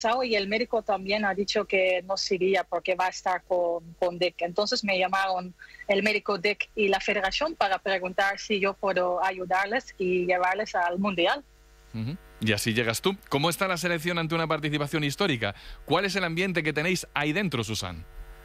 y el médico también ha dicho que no seguía porque va a estar con Dick. Entonces me llamaron el médico Dick y la federación para preguntar si yo puedo ayudarles y llevarles al Mundial. Uh-huh. Y así llegas tú. ¿Cómo está la selección ante una participación histórica? ¿Cuál es el ambiente que tenéis ahí dentro, Susan?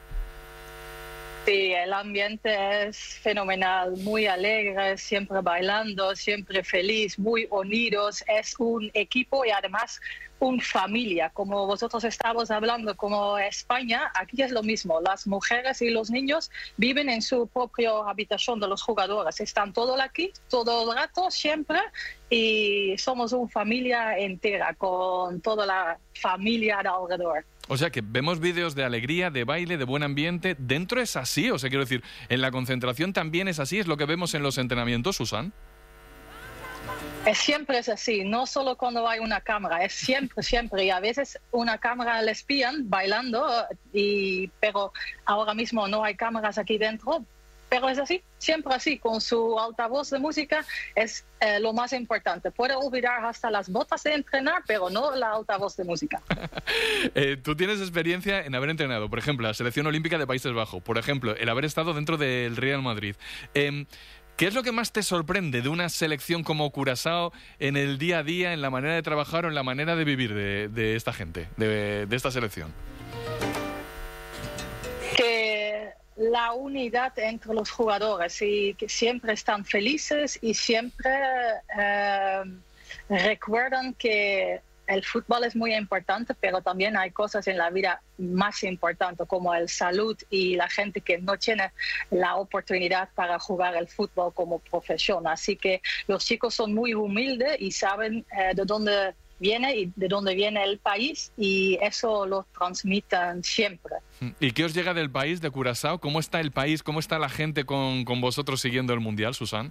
Sí, el ambiente es fenomenal, muy alegre, siempre bailando, siempre feliz, muy unidos. Es un equipo y además una familia. Como vosotros estábamos hablando, como España, aquí es lo mismo. Las mujeres y los niños viven en su propia habitación de los jugadores. Están todos aquí, todo el rato, siempre. Y somos una familia entera, con toda la familia alrededor. O sea que vemos vídeos de alegría, de baile, de buen ambiente. ¿Dentro es así? O sea, quiero decir, ¿en la concentración también es así? ¿Es lo que vemos en los entrenamientos, Susan? Siempre es así, no solo cuando hay una cámara, es siempre, siempre. Y a veces una cámara les pillan bailando, pero ahora mismo no hay cámaras aquí dentro. Pero es así, siempre así, con su altavoz de música es lo más importante. Puede olvidar hasta las botas de entrenar, pero no la altavoz de música. Tú tienes experiencia en haber entrenado, por ejemplo, la selección olímpica de Países Bajos, por ejemplo, el haber estado dentro del Real Madrid. ¿Qué es lo que más te sorprende de una selección como Curazao en el día a día, en la manera de trabajar o en la manera de vivir de esta gente, de esta selección? Que la unidad entre los jugadores y que siempre están felices y siempre recuerdan que el fútbol es muy importante, pero también hay cosas en la vida más importantes como el salud y la gente que no tiene la oportunidad para jugar el fútbol como profesión. Así que los chicos son muy humildes y saben de dónde viene y de dónde viene el país y eso lo transmiten siempre. ¿Y qué os llega del país, de Curazao? ¿Cómo está el país? ¿Cómo está la gente con vosotros siguiendo el Mundial, Susan?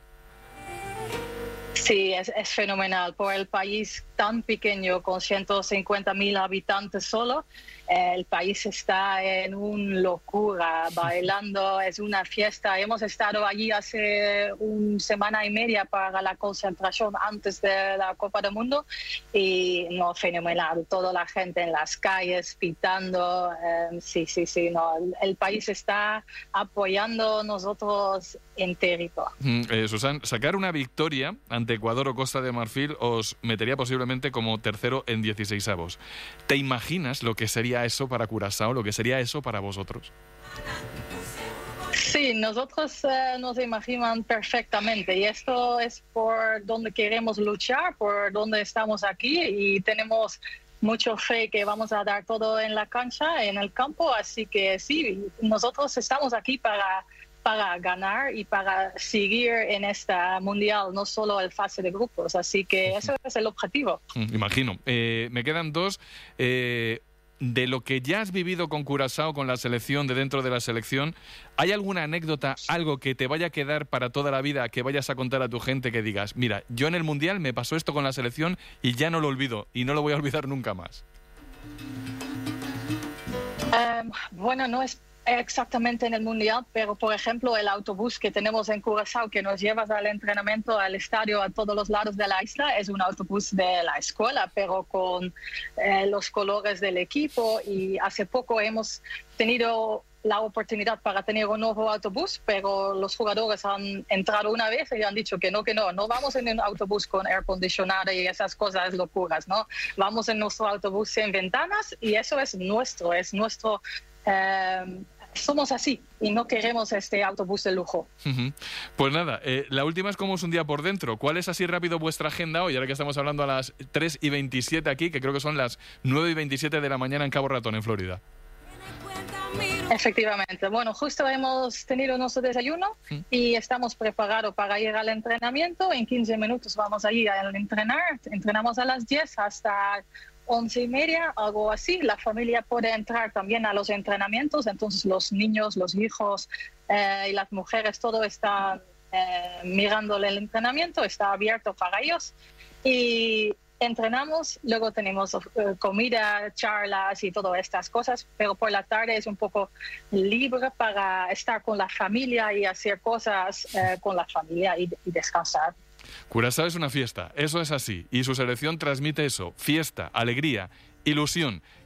Sí, es fenomenal. Por el país tan pequeño, con 150.000 habitantes solo, el país está en una locura, bailando, es una fiesta. Hemos estado allí hace una semana y media para la concentración antes de la Copa del Mundo y no, fenomenal. Toda la gente en las calles pitando. Sí, el país está apoyando a nosotros enterito. Susan, sacar una victoria ante Ecuador o Costa de Marfil os metería posiblemente como tercero en 16avos. ¿Te imaginas lo que sería eso para Curazao, lo que sería eso para vosotros? Sí, nosotros nos imaginan perfectamente y esto es por donde queremos luchar, por donde estamos aquí y tenemos mucho fe que vamos a dar todo en la cancha, en el campo, así que sí, nosotros estamos aquí para ganar y para seguir en esta mundial, no solo el fase de grupos. Así que eso es el objetivo. Imagino. Me quedan dos. De lo que ya has vivido con Curazao, con la selección, de dentro de la selección, ¿hay alguna anécdota, algo que te vaya a quedar para toda la vida, que vayas a contar a tu gente, que digas, mira, yo en el Mundial me pasó esto con la selección y ya no lo olvido y no lo voy a olvidar nunca más? Bueno, no es exactamente en el Mundial, pero por ejemplo el autobús que tenemos en Curazao que nos lleva al entrenamiento, al estadio, a todos los lados de la isla, es un autobús de la escuela, pero con los colores del equipo y hace poco hemos tenido la oportunidad para tener un nuevo autobús, pero los jugadores han entrado una vez y han dicho que no vamos en un autobús con air condicionado y esas cosas locuras, ¿no? Vamos en nuestro autobús sin ventanas y eso es nuestro. Somos así y no queremos este autobús de lujo. Pues nada, la última es cómo es un día por dentro. ¿Cuál es así rápido vuestra agenda hoy? Ahora que estamos hablando a las 3:27 aquí, que creo que son las 9:27 de la mañana en Cabo Ratón, en Florida. Efectivamente. Bueno, justo hemos tenido nuestro desayuno y estamos preparados para ir al entrenamiento. En 15 minutos vamos a ir a entrenar. Entrenamos a las 10 hasta 11:30, algo así. La familia puede entrar también a los entrenamientos, entonces los niños, los hijos y las mujeres, todo están mirando el entrenamiento, está abierto para ellos. Y entrenamos, luego tenemos comida, charlas y todas estas cosas, pero por la tarde es un poco libre para estar con la familia y hacer cosas con la familia y descansar. Curazao es una fiesta, eso es así, y su selección transmite eso, fiesta, alegría ilusión,